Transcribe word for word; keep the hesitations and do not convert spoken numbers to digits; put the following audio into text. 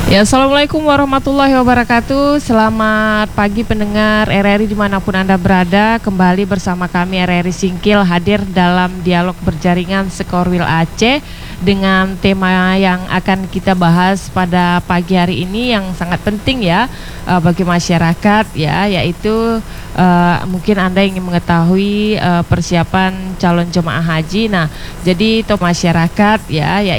Ya, Assalamualaikum warahmatullahi wabarakatuh. Selamat pagi pendengar R R I dimanapun Anda berada. Kembali bersama kami R R I Singkil hadir dalam dialog berjaringan Sekorwil Aceh dengan tema yang akan kita bahas pada pagi hari ini yang sangat penting ya uh, bagi masyarakat ya, yaitu uh, mungkin Anda ingin mengetahui uh, persiapan calon jemaah haji. Nah, jadi untuk masyarakat ya, yaitu